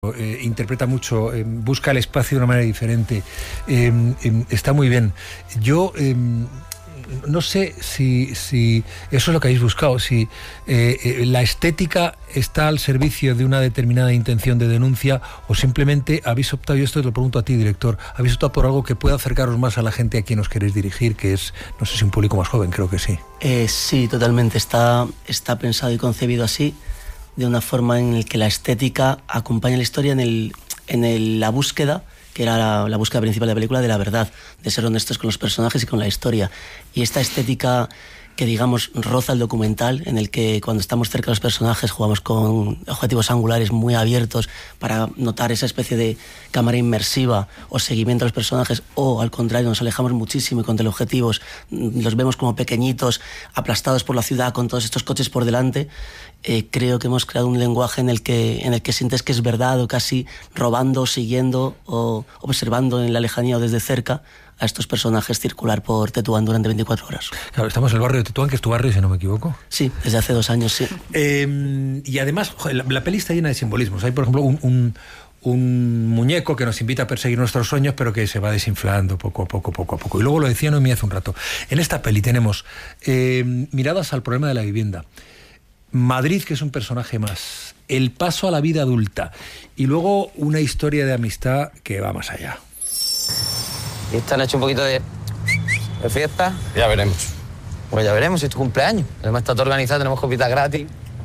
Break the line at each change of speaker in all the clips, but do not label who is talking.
interpreta mucho, busca el espacio de una manera diferente, está muy bien. Yo no sé si eso es lo que habéis buscado, si la estética está al servicio de una determinada intención de denuncia o simplemente habéis optado, y esto te lo pregunto a ti, director, habéis optado por algo que pueda acercaros más a la gente a quien os queréis dirigir, que es, no sé si un público más joven, creo que sí.
Sí, totalmente, está pensado y concebido así, de una forma en la que la estética acompaña la historia en la búsqueda, que era la búsqueda principal de la película, de la verdad, de ser honestos con los personajes y con la historia. Y esta estética que, digamos, roza el documental, en el que cuando estamos cerca de los personajes jugamos con objetivos angulares muy abiertos para notar esa especie de cámara inmersiva o seguimiento a los personajes, o al contrario, nos alejamos muchísimo y con teleobjetivos los vemos como pequeñitos, aplastados por la ciudad con todos estos coches por delante. Creo que hemos creado un lenguaje en el que sientes que es verdad, o casi robando, siguiendo o observando en la lejanía o desde cerca a estos personajes circular por Tetuán durante 24 horas.
Claro, estamos en el barrio de Tetuán, que es tu barrio, si no me equivoco.
Sí, desde hace 2 años, sí.
Y además, la peli está llena de simbolismos. Hay, por ejemplo, un muñeco que nos invita a perseguir nuestros sueños, pero que se va desinflando poco a poco. Y luego lo decía Noemí hace un rato. En esta peli tenemos miradas al problema de la vivienda, Madrid, que es un personaje más, el paso a la vida adulta y luego una historia de amistad que va más allá.
¿Y esta noche un poquito de fiesta?
Ya veremos.
Pues ya veremos, si es tu cumpleaños. Además está todo organizado, tenemos copitas gratis.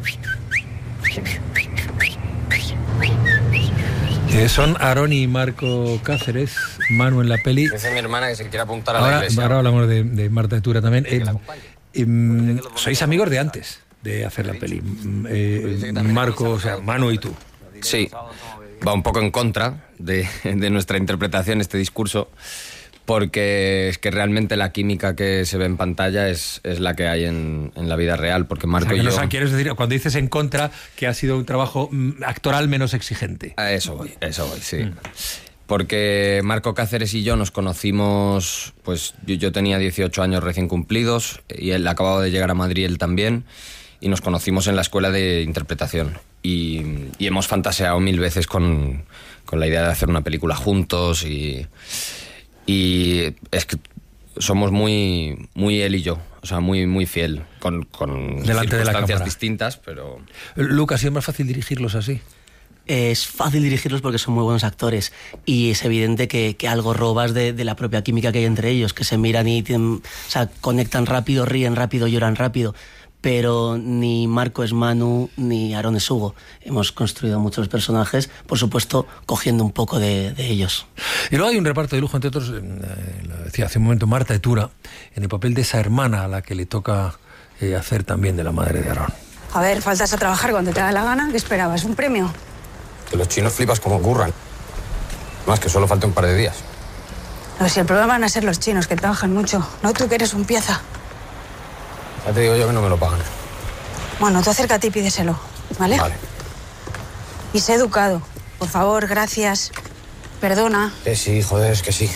Son Aarón y Marco Cáceres, Manu en la peli.
Esa es mi hermana que se quiere apuntar a la iglesia.
Ahora hablamos de Marta de Tura también. Sois amigos de antes de hacer la peli, Marco, o sea, Manu y tú.
Sí, va un poco en contra de nuestra interpretación este discurso, porque es que realmente la química que se ve en pantalla es la que hay en la vida real, porque Marco y yo...
¿Quieres decir, cuando dices en contra, que ha sido un trabajo actoral menos exigente?
A eso voy, sí. Porque Marco Cáceres y yo nos conocimos, pues yo tenía 18 años recién cumplidos y él acababa de llegar a Madrid, él también, y nos conocimos en la escuela de interpretación y hemos fantaseado 1000 veces con la idea de hacer una película juntos y es que somos muy él y yo, o sea, muy fiel, con
delante
circunstancias distintas, pero...
Lucas, ¿es más fácil dirigirlos así?
Es fácil dirigirlos porque son muy buenos actores y es evidente que algo robas de la propia química que hay entre ellos, que se miran y conectan rápido, ríen rápido, lloran rápido. Pero ni Marco es Manu, ni Aarón es Hugo. Hemos construido muchos personajes, por supuesto, cogiendo un poco de ellos.
Y luego hay un reparto de lujo, entre otros, lo decía hace un momento, Marta de Tura, en el papel de esa hermana a la que le toca hacer también de la madre de Aarón.
A ver, faltas a trabajar cuando te da la gana. ¿Qué esperabas? ¿Un premio?
Que los chinos flipas como curran. Más que solo falta un par de días.
No, si el problema van a ser los chinos, que trabajan mucho. No tú, que eres un pieza.
Ya te digo yo que no me lo pagan.
Bueno, tú acércate y pídeselo, ¿vale?
Vale.
Y sé educado. Por favor, gracias. Perdona.
Que sí, joder, es que sí.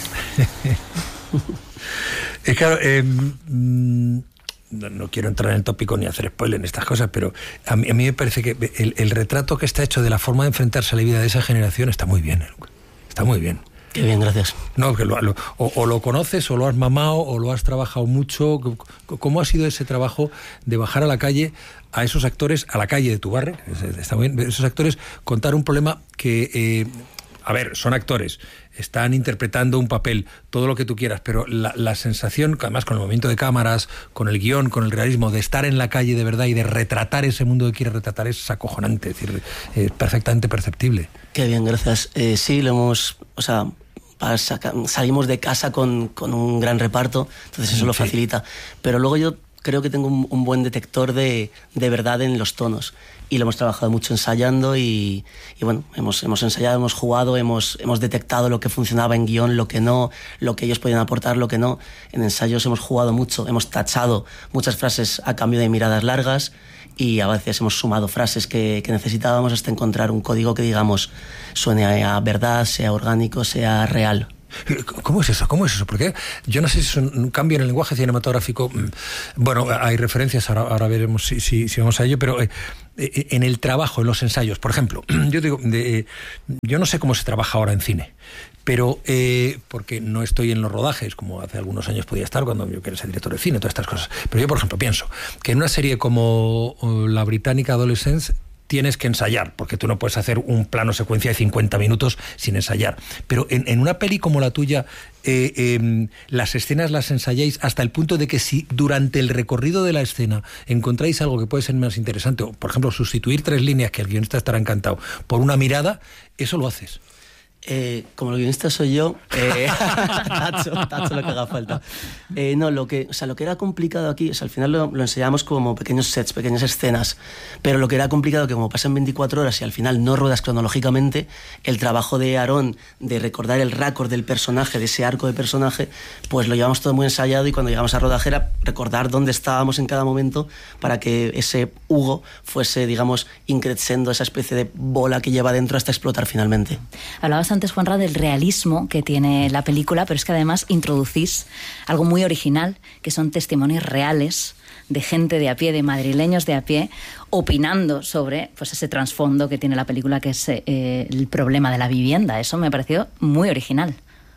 Claro, no quiero entrar en el tópico ni hacer spoiler en estas cosas, pero a mí me parece que el retrato que está hecho de la forma de enfrentarse a la vida de esa generación está muy bien, está muy bien.
Qué bien, gracias.
No, que o lo conoces, o lo has mamado, o lo has trabajado mucho. ¿Cómo ha sido ese trabajo de bajar a la calle a esos actores, a la calle de tu barrio? Está muy bien, esos actores contar un problema que... a ver, son actores, están interpretando un papel, todo lo que tú quieras, pero la sensación, además con el movimiento de cámaras, con el guión, con el realismo, de estar en la calle de verdad y de retratar ese mundo que quiere retratar es acojonante, es decir, es perfectamente perceptible.
Qué bien, gracias. Sí, lo hemos... O sea, salimos de casa con un gran reparto, entonces eso lo facilita. Pero luego yo creo que tengo un buen detector de verdad en los tonos. Y lo hemos trabajado mucho ensayando y bueno, hemos ensayado, hemos jugado, hemos detectado lo que funcionaba en guión, lo que no, lo que ellos podían aportar, lo que no. En ensayos hemos jugado mucho, hemos tachado muchas frases a cambio de miradas largas y a veces hemos sumado frases que necesitábamos hasta encontrar un código que, digamos, suene a verdad, sea orgánico, sea real.
¿Cómo es eso? Porque yo no sé si es un cambio en el lenguaje cinematográfico. Bueno, hay referencias, ahora veremos si vamos a ello, pero en el trabajo, en los ensayos, por ejemplo, yo digo, yo no sé cómo se trabaja ahora en cine, pero porque no estoy en los rodajes, como hace algunos años podía estar cuando yo quería ser director de cine, todas estas cosas. Pero yo, por ejemplo, pienso que en una serie como la británica Adolescence tienes que ensayar, porque tú no puedes hacer un plano secuencia de 50 minutos sin ensayar. Pero en una peli como la tuya, las escenas las ensayáis hasta el punto de que si durante el recorrido de la escena encontráis algo que puede ser más interesante, o por ejemplo sustituir 3 líneas, que el guionista estará encantado, por una mirada, eso lo haces.
Como el guionista soy yo, tacho lo que haga falta. No, lo que era complicado aquí, al final lo ensayamos como pequeños sets, pequeñas escenas, pero lo que era complicado, que como pasan 24 horas y al final no ruedas cronológicamente, el trabajo de Aarón de recordar el récord del personaje, de ese arco de personaje, pues lo llevamos todo muy ensayado, y cuando llegamos a rodaje era recordar dónde estábamos en cada momento para que ese Hugo fuese, digamos, increciendo esa especie de bola que lleva dentro hasta explotar finalmente.
Hablabas antes, Juanra, del realismo que tiene la película, pero es que además introducís algo muy original, que son testimonios reales de gente de a pie, de madrileños de a pie, opinando sobre pues ese trasfondo que tiene la película, que es el problema de la vivienda. Eso me ha parecido muy original.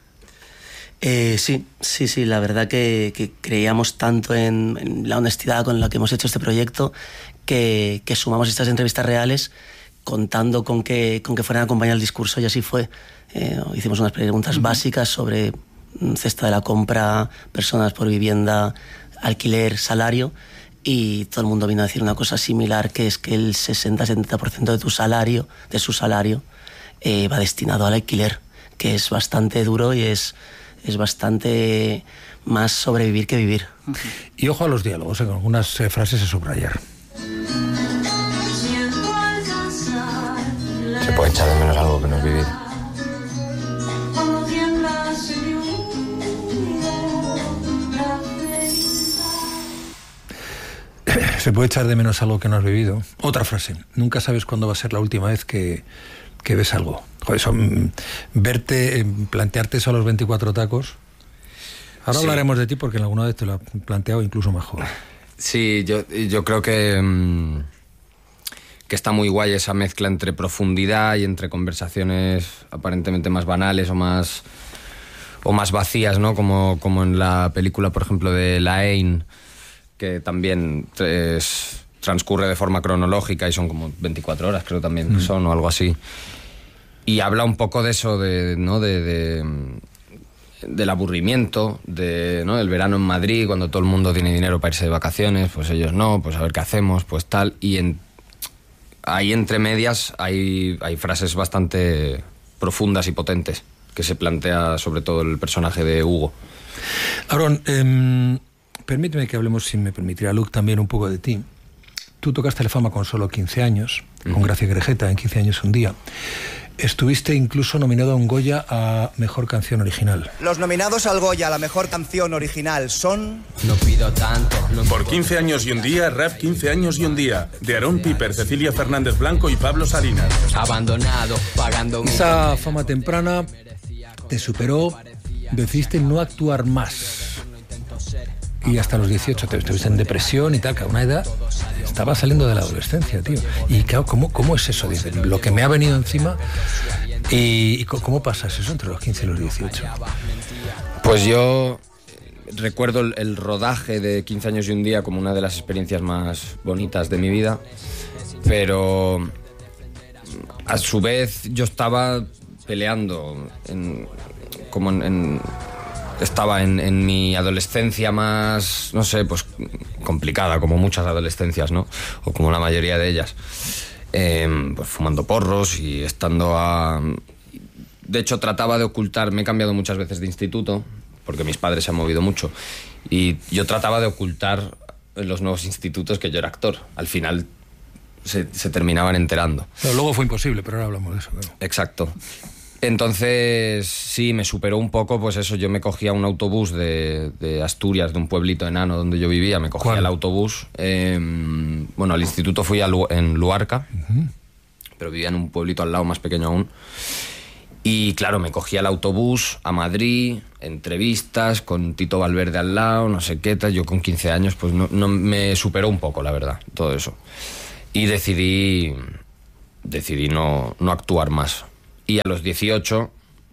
Sí, la verdad que creíamos tanto en la honestidad con la que hemos hecho este proyecto que sumamos estas entrevistas reales contando con que fueran a acompañar el discurso, y así fue. Hicimos unas preguntas básicas sobre cesta de la compra, personas por vivienda, alquiler, salario, y todo el mundo vino a decir una cosa similar, que es que el 60-70% de su salario va destinado al alquiler, que es bastante duro y es bastante más sobrevivir que vivir.
Y ojo a los diálogos, en algunas frases a subrayar.
Se puede echar de menos algo que no es vivir.
Se puede echar de menos algo que no has vivido. Otra frase: nunca sabes cuándo va a ser la última vez que ves algo. Joder, eso, plantearte eso a los 24 tacos. Ahora sí hablaremos de ti, porque alguna vez te lo he planteado incluso más joven.
Sí, yo creo que está muy guay esa mezcla entre profundidad y entre conversaciones aparentemente más banales o más vacías, ¿no? Como en la película, por ejemplo, de La Haine, que también transcurre de forma cronológica y son como 24 horas, creo también son, o algo así. Y habla un poco de eso, del aburrimiento, ¿no? El verano en Madrid, cuando todo el mundo tiene dinero para irse de vacaciones, pues ellos no, pues a ver qué hacemos, pues tal. Y ahí entre medias hay frases bastante profundas y potentes que se plantea sobre todo el personaje de Hugo.
Aarón, permíteme que hablemos, si me permitirá Luc, también un poco de ti. Tú tocaste la fama con solo 15 años, con Gracia Grejeta, en 15 años un día. Estuviste incluso nominado a un Goya a Mejor Canción Original.
Los nominados al Goya a la Mejor Canción Original son...
No pido tanto. Por 15 años y un día, Rap 15 años y un día, de Aarón Piper, Cecilia Fernández Blanco y Pablo Salinas.
Abandonado, pagando...
Esa fama temprana te superó, decidiste no actuar más. Y hasta los 18 te estuviste en depresión y tal, que a una edad estaba saliendo de la adolescencia, tío. Y claro, ¿cómo es eso? Dice, lo que me ha venido encima. ¿Y cómo pasas eso entre los 15 y los 18?
Pues yo recuerdo el rodaje de 15 años y un día como una de las experiencias más bonitas de mi vida, pero a su vez yo estaba peleando estaba en mi adolescencia más, no sé, pues complicada, como muchas adolescencias, ¿no? O como la mayoría de ellas. Pues fumando porros y estando De hecho, trataba de ocultar, me he cambiado muchas veces de instituto, porque mis padres se han movido mucho, y yo trataba de ocultar en los nuevos institutos que yo era actor. Al final se terminaban enterando.
Pero luego fue imposible, pero ahora hablamos de eso. Claro.
Exacto. Entonces, sí, me superó un poco, pues eso, yo me cogía un autobús de Asturias, de un pueblito enano donde yo vivía, me cogía el autobús. Bueno, al instituto fui en Luarca, pero vivía en un pueblito al lado más pequeño aún. Y claro, me cogí el autobús a Madrid, entrevistas con Tito Valverde al lado, no sé qué tal. Yo con 15 años pues no me superó un poco, la verdad, todo eso. Y decidí no actuar más. Y a los 18,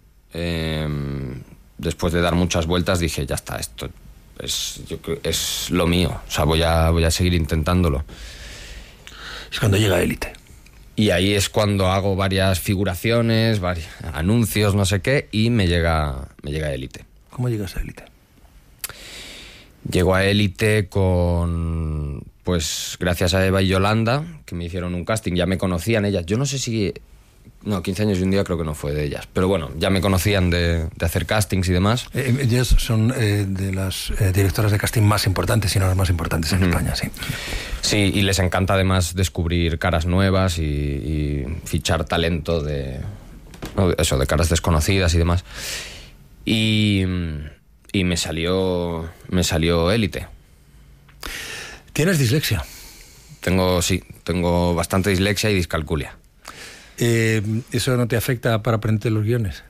después de dar muchas vueltas, dije, ya está, esto es lo mío. O sea, voy a seguir intentándolo.
Es cuando llega Élite.
Y ahí es cuando hago varias figuraciones, varios anuncios, no sé qué, y me llega Élite.
¿Cómo llegas a Élite?
Llego a Élite pues gracias a Eva y Yolanda, que me hicieron un casting, ya me conocían ellas. Yo no sé si... No, 15 años y un día creo que no fue de ellas. Pero bueno, ya me conocían de hacer castings y demás.
Ellas son de las directoras de casting más importantes, si no las más importantes en España, sí.
Sí, y les encanta además descubrir caras nuevas y fichar talento de caras desconocidas y demás. Y me salió Élite.
¿Tienes dislexia?
Tengo bastante dislexia y discalculia.
¿Eso no te afecta para aprender los guiones?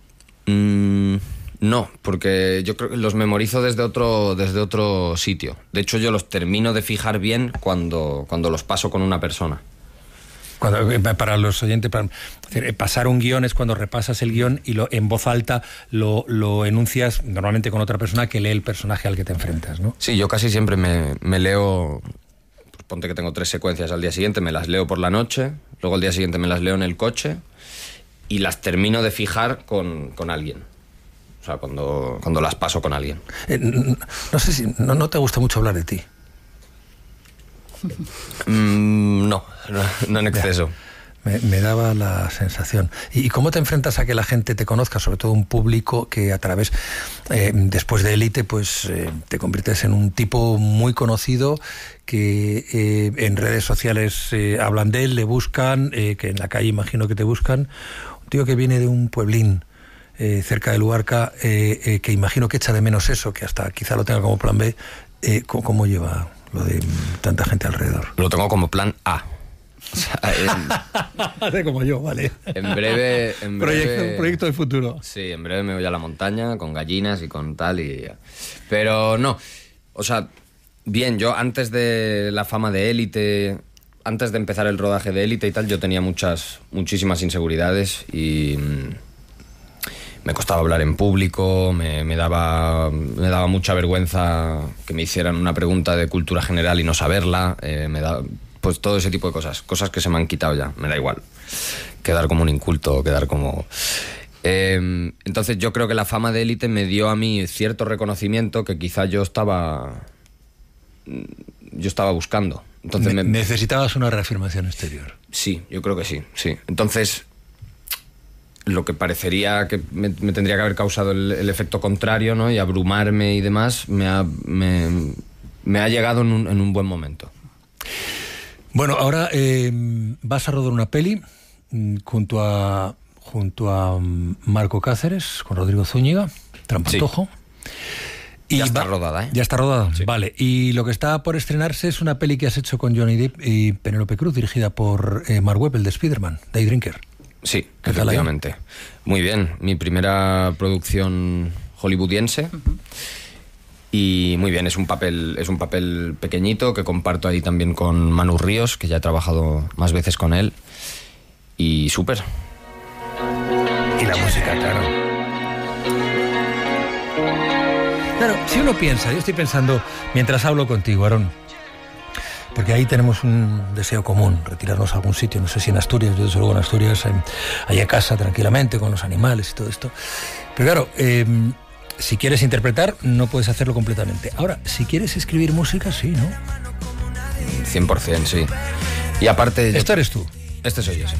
No, porque yo creo que los memorizo desde otro sitio. De hecho, yo los termino de fijar bien cuando los paso con una persona.
Para los oyentes, pasar un guión es cuando repasas el guión y en voz alta lo enuncias normalmente con otra persona que lee el personaje al que te enfrentas, ¿no?
Sí, yo casi siempre me leo... Ponte que tengo 3 secuencias al día siguiente, me las leo por la noche, luego al día siguiente me las leo en el coche y las termino de fijar con alguien. O sea, cuando las paso con alguien.
No sé si... No te gusta mucho hablar de ti.
No en exceso.
Me daba la sensación. ¿Y cómo te enfrentas a que la gente te conozca, sobre todo un público que a través, después de Élite, pues te conviertes en un tipo muy conocido, que en redes sociales hablan de él, le buscan, que en la calle imagino que te buscan? Un tío que viene de un pueblín cerca de Luarca, que imagino que echa de menos eso, que hasta quizá lo tenga como plan B. ¿Cómo lleva lo de tanta gente alrededor?
Lo tengo como plan A. O sea,
hace como yo, vale.
En breve
proyecto de futuro.
Sí, en breve me voy a la montaña con gallinas y con tal pero no, o sea, bien, yo antes de la fama de Élite, antes de empezar el rodaje de Élite y tal, yo tenía muchísimas inseguridades y me costaba hablar en público, me daba mucha vergüenza que me hicieran una pregunta de cultura general y no saberla, pues todo ese tipo de cosas que se me han quitado ya, me da igual. Quedar como un inculto, quedar como... entonces yo creo que la fama de Élite me dio a mí cierto reconocimiento que quizá yo estaba buscando. Entonces
necesitabas una reafirmación exterior.
Sí, yo creo que sí. Entonces, lo que parecería que me tendría que haber causado el efecto contrario, ¿no? Y abrumarme y demás, me ha llegado en un buen momento.
Bueno, ahora vas a rodar una peli junto a Marco Cáceres, con Rodrigo Zúñiga, Trampantojo.
Sí. Ya está rodada, ¿eh?
Ya está rodada,
sí.
Vale. Y lo que está por estrenarse es una peli que has hecho con Johnny Depp y Penélope Cruz, dirigida por Mark Webb, el de Spider-Man, Day Drinker.
Sí, efectivamente. Muy bien, mi primera producción hollywoodiense. Uh-huh. Y muy bien, es un papel pequeñito que comparto ahí también con Manu Ríos, que ya he trabajado más veces con él. Y súper.
Y la música, claro. Claro, si uno piensa, yo estoy pensando mientras hablo contigo, Aarón, porque ahí tenemos un deseo común, retirarnos a algún sitio, no sé si en Asturias, yo desde luego en Asturias, ahí a casa tranquilamente, con los animales y todo esto. Pero claro, si quieres interpretar, no puedes hacerlo completamente. Ahora, si quieres escribir música, sí, ¿no?
100%, sí. Y aparte...
¿Esto eres tú?
Este soy yo, sí.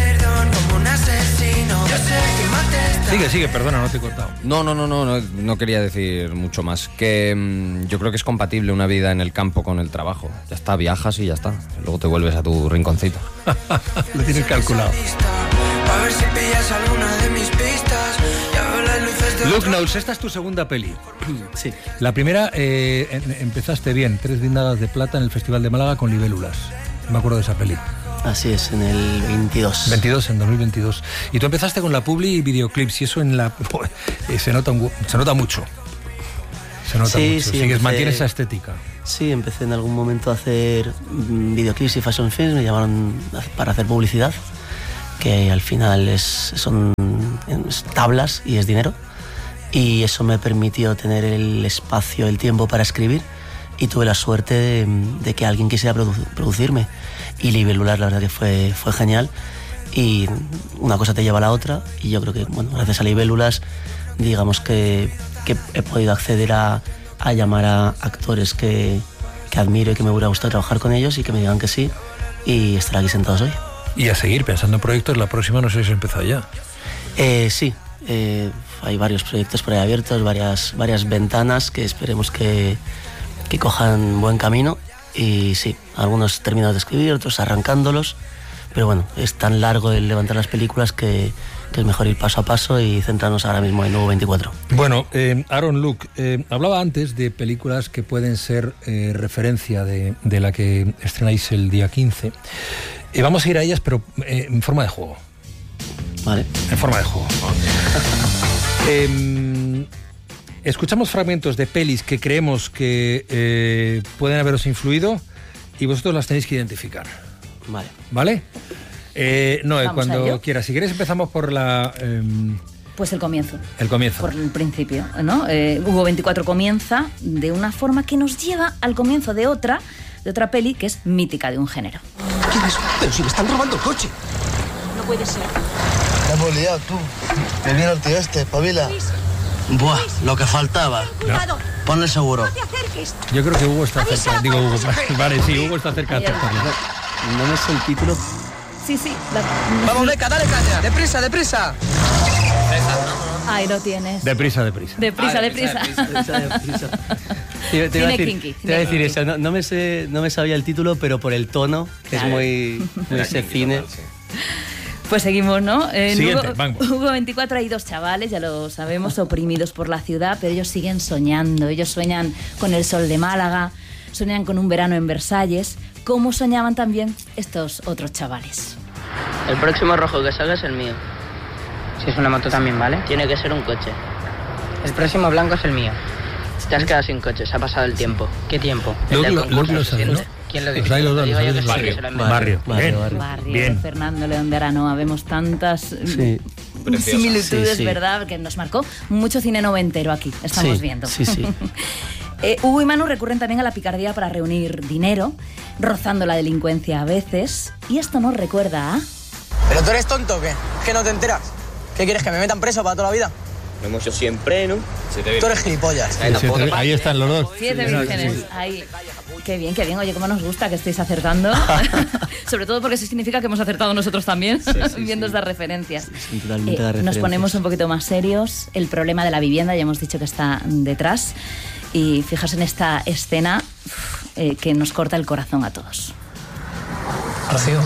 Sigue, perdona, no te he cortado.
No quería decir mucho más. Que yo creo que es compatible una vida en el campo con el trabajo. Ya está, viajas y ya está. Luego te vuelves a tu rinconcito.
Lo tienes calculado.
A ver si pillas alguna de mis pistas.
Luke Knowles, esta es tu segunda peli.
Sí.
La primera, empezaste bien, 3 guindadas de plata en el Festival de Málaga con Libélulas. Me acuerdo de esa peli.
Así es, en el 22.
22, en 2022. Y tú empezaste con la publi y videoclips, y eso en la se nota mucho. Se nota
Sí,
mucho.
sí,
Mantienes esa estética.
Sí, empecé en algún momento a hacer videoclips y fashion films, me llamaron para hacer publicidad, que al final son tablas y es dinero, y eso me permitió tener el espacio, el tiempo para escribir, y tuve la suerte de que alguien quisiera producirme, y Libélulas la verdad que fue genial, y una cosa te lleva a la otra, y yo creo que bueno, gracias a Libélulas digamos que he podido acceder a llamar a actores que admiro y que me hubiera gustado trabajar con ellos y que me digan que sí, y estar aquí sentados hoy.
Y a seguir pensando en proyectos, la próxima no sé si has empezado ya.
Sí, hay varios proyectos por ahí abiertos, varias ventanas que esperemos que cojan buen camino, y sí, algunos terminados de escribir, otros arrancándolos, pero bueno, es tan largo el levantar las películas que es mejor ir paso a paso y centrarnos ahora mismo en Nuevo 24.
Bueno, Aaron Luke, hablaba antes de películas que pueden ser referencia de la que estrenáis el día 15. Vamos a ir a ellas, pero en forma de juego.
Vale.
En forma de juego. Escuchamos fragmentos de pelis que creemos que pueden haberos influido y vosotros las tenéis que identificar.
Vale.
¿Vale? Noé,
Vamos a
cuando
ello.
quieras. Si quieres empezamos por la...
Pues el comienzo.
El comienzo.
Por el principio, ¿no? Hugo 24 comienza de una forma que nos lleva al comienzo de otra peli que es mítica de un género.
¿Quién es? Pero si le están robando el coche.
No puede ser.
La hemos liado, tú. Me viene el tío este, espabila. Buah, lo que faltaba.
Cuidado.
Ponle seguro.
No te acerques.
Yo creo que Hugo está
Avisa
cerca.
a
Digo, Hugo.
pasajeros.
Vale, sí, Hugo está cerca de acertarla.
No me sé el título.
Sí.
Vamos, Beca, dale caña. Deprisa, deprisa.
Ahí lo tienes.
Deprisa.
Deprisa.
Te iba a decir,
kinky,
te iba a decir eso, no me sabía el título, pero por el tono, que
Claro.
es muy ese cine.
Pues seguimos, ¿no?
Siguiente, vamos.
Hugo 24 hay dos chavales, ya lo sabemos, oprimidos por la ciudad, pero ellos siguen soñando. Ellos sueñan con el sol de Málaga, sueñan con un verano en Versalles, como soñaban también estos otros chavales.
El próximo rojo que salga es el mío.
Si es una moto también, ¿vale?
Tiene que ser un coche.
El próximo blanco es el mío.
Te has quedado sin coche, se ha pasado el tiempo.
¿Qué tiempo?
El del
Luke
concurso.
lo sabe, ¿no?
¿Quién lo
Os
dice?
dais los dos,
Digo yo que sí,
Barrio.
se lo ha inventado.
Barrio,
Bien.
Fernando León de Aranoa, vemos tantas
Sí.
similitudes,
Sí, sí.
¿verdad? Que nos marcó mucho cine noventero aquí, estamos
Sí,
viendo.
sí.
Hugo y Manu recurren también a la picardía para reunir dinero, rozando la delincuencia a veces, y esto nos recuerda a...
¿Pero tú eres tonto o qué? ¿Es que no te enteras? ¿Qué quieres, que me metan preso para toda la vida?
Lo hemos hecho siempre, ¿no?
Tú eres gilipollas.
Ahí están los dos.
7 vírgenes, ahí. Qué bien. Oye, cómo nos gusta que estéis acertando. Sobre todo porque eso significa que hemos acertado nosotros también, viendo estas referencias.
Sí, totalmente de
Nos
referencias.
ponemos un poquito más serios. El problema de la vivienda, ya hemos dicho que está detrás. Y fijaos en esta escena que nos corta el corazón a todos.
Rocío,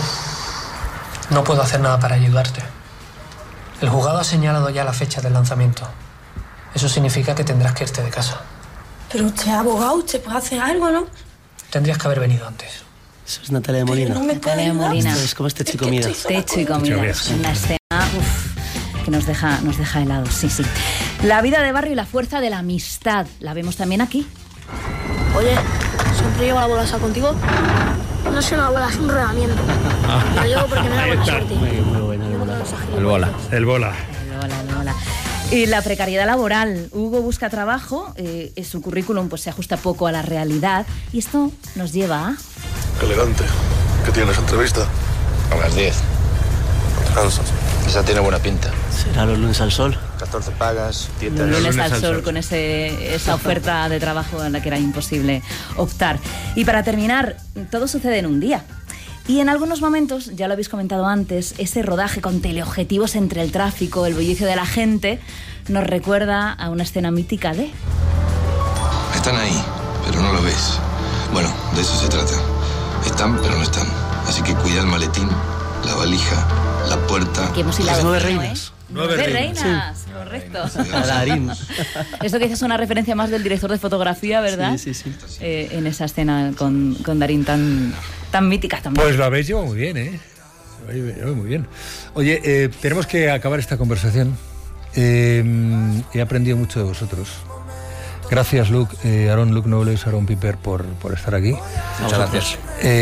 no puedo hacer nada para ayudarte. El juzgado ha señalado ya la fecha del lanzamiento. Eso significa que tendrás que irte de casa.
Pero usted es abogado, usted puede hacer algo, ¿no?
Tendrías que haber venido antes.
Eso es Natalia de Molina.
No me
Natalia de Molina.
Esto es como este chico mira.
Techo y comida. Una escena que nos deja helados, sí. La vida de barrio y la fuerza de la amistad. La vemos también aquí.
Oye, ¿siempre llevo la bolsa contigo? No es una bola, es un rodamiento. Lo llevo porque me da buena suerte.
Muy buena, muy buena.
El bola.
El bola.
Y la precariedad laboral. Hugo busca trabajo, su currículum pues se ajusta poco a la realidad y esto nos lleva a...
Elegante. ¿Qué tienes, entrevista?
A las 10.
Cansas.
Esa tiene buena pinta.
¿Será los lunes al sol?
14 pagas,
Los lunes al sol con esa oferta de trabajo en la que era imposible optar. Y para terminar, todo sucede en un día. Y en algunos momentos, ya lo habéis comentado antes, ese rodaje con teleobjetivos entre el tráfico, el bullicio de la gente, nos recuerda a una escena mítica de...
Están ahí, pero no lo ves. Bueno, de eso se trata. Están, pero no están. Así que cuida el maletín, la valija, la puerta.
Aquí hemos hilado
Las 9
fino,
reinas.
9 reinas, correcto.
Darín.
Esto que es una referencia más del director de fotografía, ¿verdad?
Sí.
En esa escena con Darín tan mítica también.
Pues lo habéis llevado muy bien, ¿eh? Muy bien. Oye, tenemos que acabar esta conversación. He aprendido mucho de vosotros. Gracias, Luke, Luke Nobles, Aaron Piper, por estar aquí.
Muchas gracias.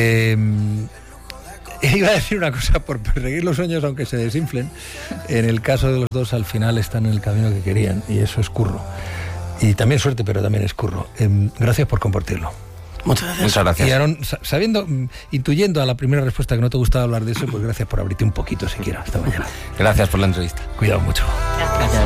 Iba a decir una cosa, por perseguir los sueños aunque se desinflen, en el caso de los dos al final están en el camino que querían, y eso es curro. Y también suerte, pero también es curro. Gracias por compartirlo.
Muchas gracias.
Y Aaron, intuyendo a la primera respuesta que no te gustaba hablar de eso, pues gracias por abrirte un poquito siquiera esta mañana.
Gracias por la entrevista.
Cuidado mucho.
Gracias.